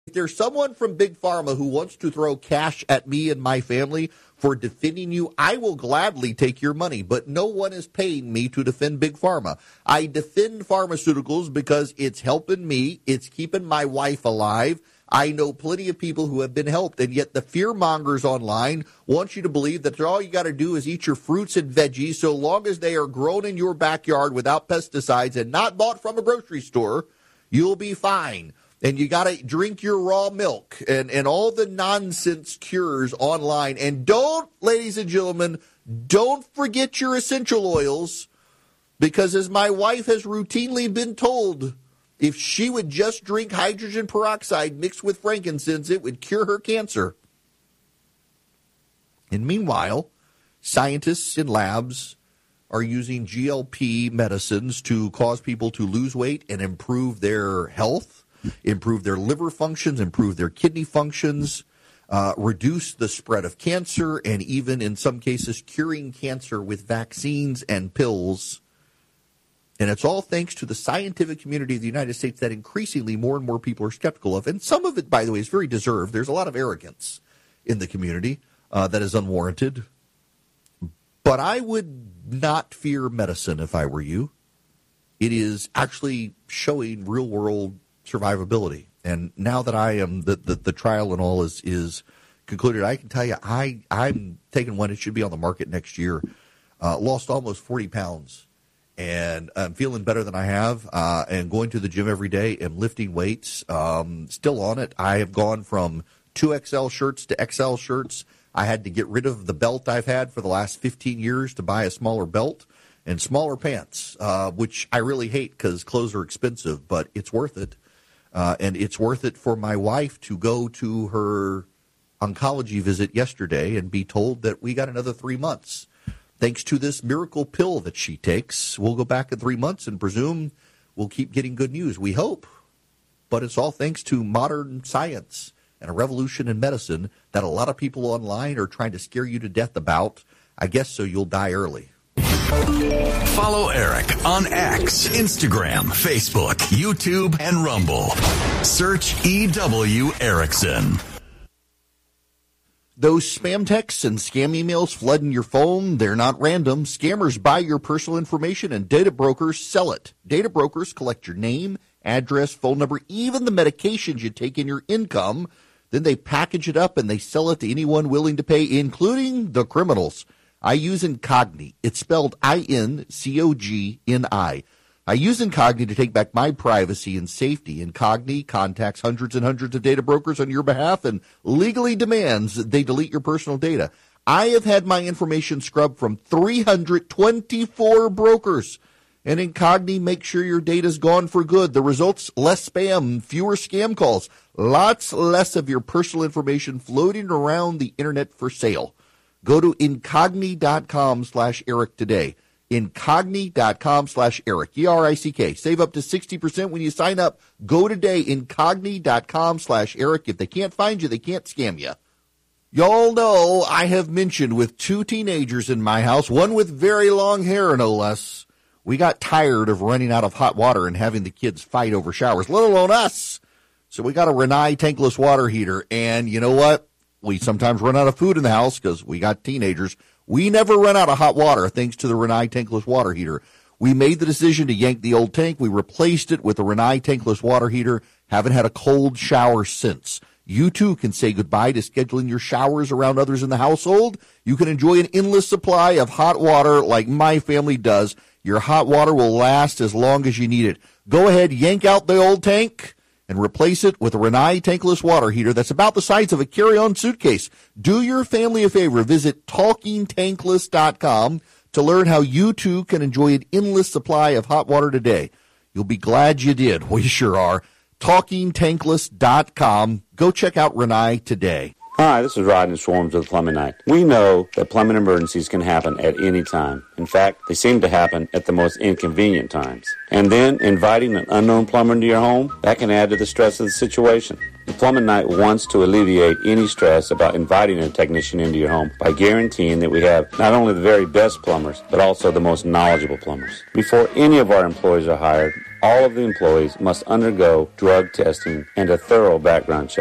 If there's someone from Big Pharma who wants to throw cash at me and my family for defending you, I will gladly take your money, but no one is paying me to defend Big Pharma. I defend pharmaceuticals because it's helping me. It's keeping my wife alive. I know plenty of people who have been helped, and yet the fear mongers online want you to believe that all you got to do is eat your fruits and veggies so long as they are grown in your backyard without pesticides and not bought from a grocery store, you'll be fine. And you got to drink your raw milk and all the nonsense cures online. And don't, ladies and gentlemen, don't forget your essential oils, because as my wife has routinely been told, if she would just drink hydrogen peroxide mixed with frankincense, it would cure her cancer. And meanwhile, scientists in labs are using GLP medicines to cause people to lose weight and improve their health, improve their liver functions, improve their kidney functions, reduce the spread of cancer, and even in some cases curing cancer with vaccines and pills. And it's all thanks to the scientific community of the United States that increasingly more and more people are skeptical of. And some of it, by the way, is very deserved. There's a lot of arrogance in the community that is unwarranted. But I would not fear medicine if I were you. It is actually showing real-world survivability. And now that I am the trial and all is concluded, I can tell you I'm taking one. It should be on the market next year. Lost almost 40 pounds, and I'm feeling better than I have. And going to the gym every day and lifting weights. Still on it. I have gone from 2XL shirts to XL shirts. I had to get rid of the belt I've had for the last 15 years to buy a smaller belt and smaller pants, which I really hate because clothes are expensive, but it's worth it. And it's worth it for my wife to go to her oncology visit yesterday and be told that we got another 3 months. Thanks to this miracle pill that she takes, we'll go back in 3 months and presume we'll keep getting good news. We hope. But it's all thanks to modern science and a revolution in medicine that a lot of people online are trying to scare you to death about. I guess so you'll die early. Follow Eric on X, Instagram, Facebook, YouTube, and Rumble. Search E.W. Erickson. Those spam texts and scam emails flooding your phone, they're not random. Scammers buy your personal information and data brokers sell it. Data brokers collect your name, address, phone number, even the medications you take in your income. Then they package it up and they sell it to anyone willing to pay, including the criminals. I use Incogni. It's spelled I-N-C-O-G-N-I. I use Incogni to take back my privacy and safety. Incogni contacts hundreds and hundreds of data brokers on your behalf and legally demands that they delete your personal data. I have had my information scrubbed from 324 brokers. And Incogni makes sure your data's gone for good. The results, less spam, fewer scam calls, lots less of your personal information floating around the internet for sale. Go to Incogni.com/Eric today. Incogni.com/Eric, E-R-I-C-K. Save up to 60% when you sign up. Go today, Incogni.com/Eric. If they can't find you, they can't scam you. Y'all know I have mentioned with 2 teenagers in my house, one with very long hair, no less. We got tired of running out of hot water and having the kids fight over showers, let alone us. So we got a Rinnai tankless water heater. And you know what? We sometimes run out of food in the house because we got teenagers. We never run out of hot water thanks to the Rinnai tankless water heater. We made the decision to yank the old tank. We replaced it with a Rinnai tankless water heater. Haven't had a cold shower since. You too can say goodbye to scheduling your showers around others in the household. You can enjoy an endless supply of hot water like my family does. Your hot water will last as long as you need it. Go ahead, yank out the old tank and replace it with a Rinnai tankless water heater that's about the size of a carry-on suitcase. Do your family a favor. Visit TalkingTankless.com to learn how you too can enjoy an endless supply of hot water today. You'll be glad you did. We sure are. TalkingTankless.com. Go check out Rinnai today. Hi, this is Rodney Swarms with Plumbing Night. We know that plumbing emergencies can happen at any time. In fact, they seem to happen at the most inconvenient times. And then inviting an unknown plumber into your home, that can add to the stress of the situation. The Plumbing Night wants to alleviate any stress about inviting a technician into your home by guaranteeing that we have not only the very best plumbers, but also the most knowledgeable plumbers. Before any of our employees are hired, all of the employees must undergo drug testing and a thorough background check.